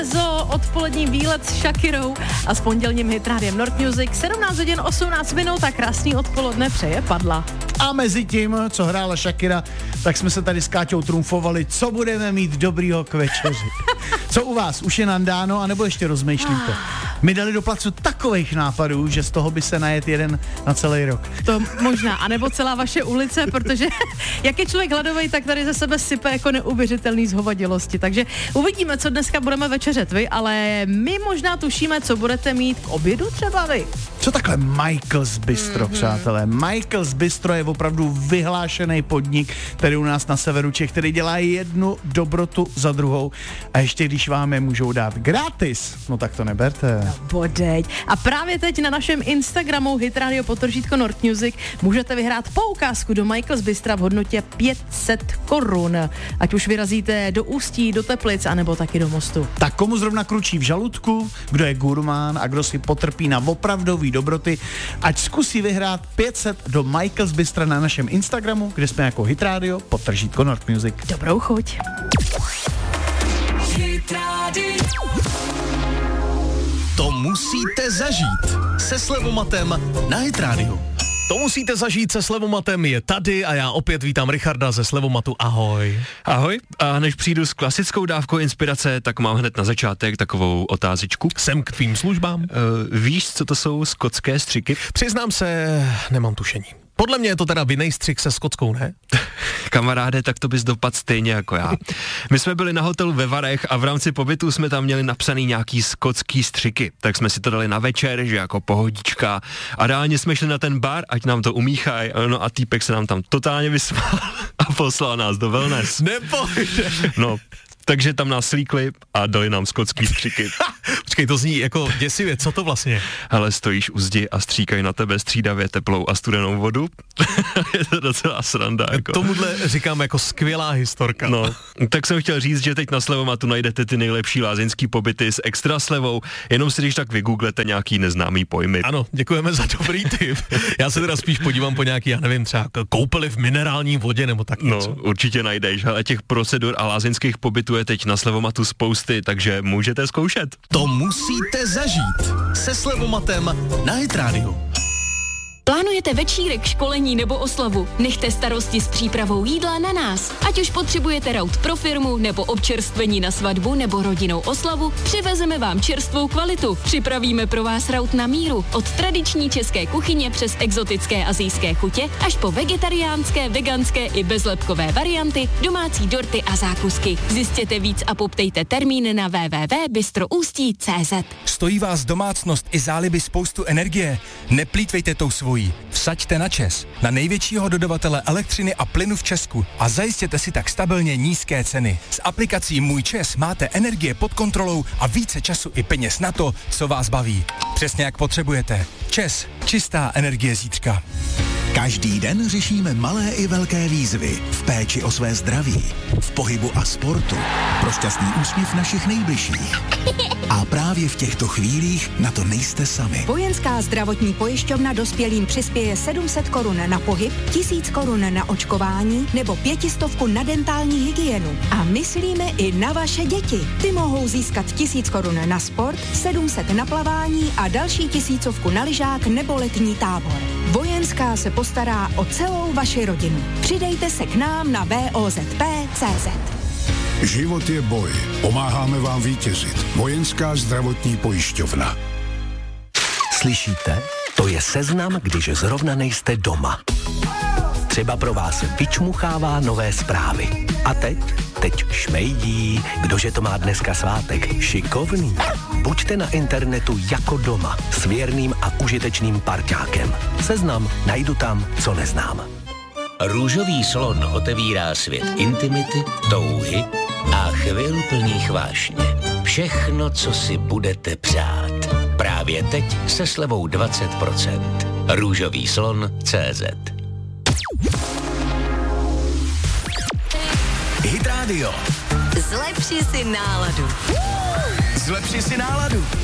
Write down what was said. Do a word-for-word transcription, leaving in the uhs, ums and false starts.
Zo, odpolední výlet s Shakirou a s pondělním hitrádiem Nord Music. sedmnáct hodin osmnáct minut a krásný odpoledne přeje Padla. A mezi tím, co hrála Shakira, tak jsme se tady s Káťou trumfovali, co budeme mít dobrýho k večeři. Co u vás? Už je nandáno, anebo ještě rozmýšlíte? My dali do placu takových nápadů, že z toho by se najet jeden na celý rok. To možná, anebo celá vaše ulice, protože jak je člověk hladovej, tak tady ze sebe sype jako neuvěřitelný zhovadilosti. Takže uvidíme, co dneska budeme večeřet vy, ale my možná tušíme, co budete mít k obědu třeba vy. Co takhle Michael's Bistro, mm-hmm. přátelé? Michael's Bistro je opravdu vyhlášený podnik, který u nás na severu Čech, který dělá jednu dobrotu za druhou. A ještě když vám je můžou dát gratis, no tak to neberte. No bodeď. A právě teď na našem Instagramu hitradio podtržítko Nord Music můžete vyhrát poukázku do Michael's Bistra v hodnotě pět set korun. Ať už vyrazíte do Ústí, do Teplic, anebo taky do Mostu. Tak komu zrovna kručí v žaludku, kdo je gurmán a kdo si potrpí na opravdový dobroty, ať zkusí vyhrát pět set do Michael's Bistra na našem Instagramu, kde jsme jako hitradio podtržítko Nord Music. Dobrou chuť. To musíte zažít se Slevomatem na Hit Radio. To musíte zažít se Slevomatem je tady a já opět vítám Richarda ze Slevomatu. Ahoj. Ahoj, a než přijdu s klasickou dávkou inspirace, tak mám hned na začátek takovou otázičku. Jsem k tvým službám. Uh, víš, co to jsou skotské střiky? Přiznám se, nemám tušení. Podle mě je to teda vinnej střik se skotskou, ne? Kamaráde, tak to bys dopadl stejně jako já. My jsme byli na hotelu ve Varech a v rámci pobytu jsme tam měli napsaný nějaký skotský střiky. Tak jsme si to dali na večer, že jako pohodička. A reálně jsme šli na ten bar, ať nám to umíchají. No a týpek se nám tam totálně vysmál a poslal nás do wellness. Nepojde. No, takže tam nás slíkli a dali nám skotský střiky. Počkej, to zní jako děsivě, co to vlastně? Hele, stojíš u zdi a stříkají na tebe střídavě teplou a studenou vodu. Je to docela sranda. Jako. Tomuhle říkám jako skvělá historka. No, tak jsem chtěl říct, že teď na Slevomatu najdete ty nejlepší lázeňský pobyty s extra slevou, jenom si když tak vygooglete nějaký neznámý pojmy. Ano, děkujeme za dobrý tip. Já se teda spíš podívám po nějaký, já nevím, třeba koupeli v minerální vodě nebo tak něco. No, určitě najdeš, ale těch procedur a lázeňských pobytů je teď na Slevomatu spousty, takže můžete zkoušet. To musíte zažít se Slevomatem na Hit Radio. Plánujete večírek, školení nebo oslavu? Nechte starosti s přípravou jídla na nás. Ať už potřebujete raut pro firmu, nebo občerstvení na svatbu, nebo rodinnou oslavu, přivezeme vám čerstvou kvalitu. Připravíme pro vás raut na míru. Od tradiční české kuchyně přes exotické asijské chutě až po vegetariánské, veganské i bezlepkové varianty, domácí dorty a zákusky. Zjistěte víc a poptejte termín na w w w tečka bystroustí tečka c z. Stojí vás domácnost i záliby spoustu energie? Neplýtvejte tou svojí. Vsaďte na ČEZ, na největšího dodavatele elektřiny a plynu v Česku a zajistěte si tak stabilně nízké ceny. S aplikací Můj ČEZ máte energie pod kontrolou a více času i peněz na to, co vás baví. Přesně jak potřebujete. ČEZ, čistá energie zítřka. Každý den řešíme malé i velké výzvy v péči o své zdraví, v pohybu a sportu, pro šťastný úsměv našich nejbližších. A právě v těchto chvílích na to nejste sami. Vojenská zdravotní pojišťovna dospělým přispěje sedm set korun na pohyb, tisíc korun na očkování nebo pětistovku na dentální hygienu. A myslíme i na vaše děti. Ty mohou získat tisíc korun na sport, sedm set na plavání a další tisícovku na lyžák nebo letní tábor. Vojenská se postará o celou vaši rodinu. Přidejte se k nám na v o z p tečka cé zet. Život je boj. Pomáháme vám vítězit. Vojenská zdravotní pojišťovna. Slyšíte? To je seznam, když zrovna nejste doma. Třeba pro vás vyčmuchává nové zprávy. A teď? Teď šmejdí. Kdože to má dneska svátek? Šikovný. Buďte na internetu jako doma. S věrným a užitečným parťákem. Seznam najdu tam, co neznám. Růžový slon otevírá svět intimity, touhy a chvil plných vášně. Všechno, co si budete přát. Právě teď se slevou dvacet procent. Růžový slon tečka cé zet. Hit Radio. Zlepši si náladu. Zlepši si náladu.